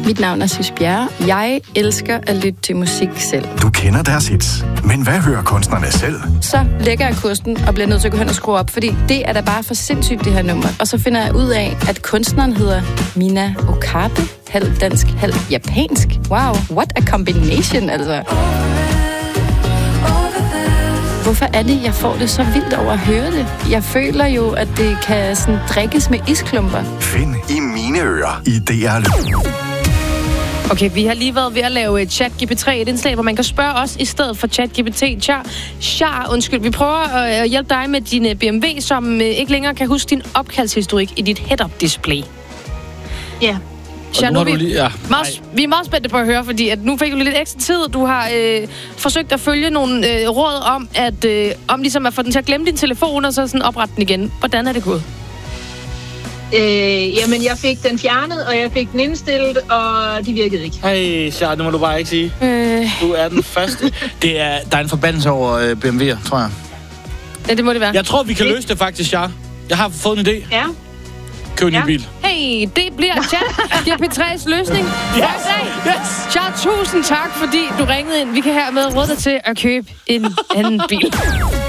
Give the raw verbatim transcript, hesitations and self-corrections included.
Mit navn er Sis Bjerre. Jeg elsker at lytte til musik selv. Du kender deres hits, men hvad hører kunstnerne selv? Så lægger jeg kursen og bliver nødt til at gå hen og skrue op, fordi det er da bare for sindssygt, det her nummer. Og så finder jeg ud af, at kunstneren hedder Mina Okabe. Halv dansk, halv japansk. Wow, what a combination, altså. Hvorfor er det, jeg får det så vildt over at høre det? Jeg føler jo, at det kan sådan drikkes med isklumper. Find i mine ører i D R Lyd. Okay, vi har lige været ved at lave et ChatGPT tre, et indslag, hvor man kan spørge os i stedet for ChatGPT. Char, Char, undskyld, vi prøver at hjælpe dig med din B M W, som ikke længere kan huske din opkaldshistorik i dit head-up-display. Ja. Char, nu, vi, lige, ja. meget, vi er meget spændte på at høre, fordi at nu fik du lidt ekstra tid. Du har øh, forsøgt at følge nogle øh, råd om, at øh, om ligesom at få den til at glemme din telefon, og så sådan oprette den igen. Hvordan er det gået? Øh, jamen, jeg fik den fjernet, og jeg fik den indstillet, og de virkede ikke. Hey, Char, det må du bare ikke sige. Øh... Du er den første. Det er, der er en forbandelse over øh, B M W'er, tror jeg. Ja, det må det være. Jeg tror, vi kan løse det faktisk, Char. Jeg har fået en idé. Ja. Køb en ja. ny bil. Hey, det bliver ChatGPT tre's løsning. Yes! Yes! Char, tusind tak, fordi du ringede ind. Vi kan hermed råde dig til at købe en anden bil.